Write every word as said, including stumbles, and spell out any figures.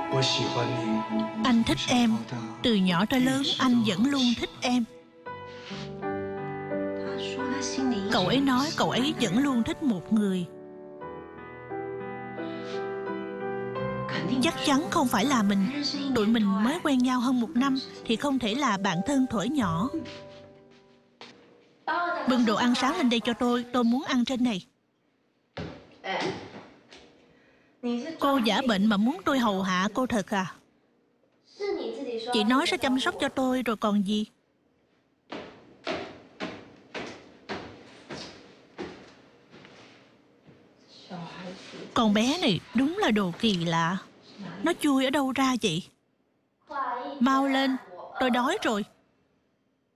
Anh thích em. Từ nhỏ tới lớn anh vẫn luôn thích em. Cậu ấy nói cậu ấy vẫn luôn thích một người. Chắc chắn không phải là mình. Tụi mình mới quen nhau hơn một năm thì không thể là bạn thân thuở nhỏ. Bưng đồ ăn sáng lên đây cho tôi. Tôi muốn ăn trên này. Cô giả bệnh mà muốn tôi hầu hạ cô thật à? Chị nói sẽ chăm sóc cho tôi rồi còn gì. Con bé này đúng là đồ kỳ lạ. Nó chui ở đâu ra vậy? Mau lên, tôi đói rồi.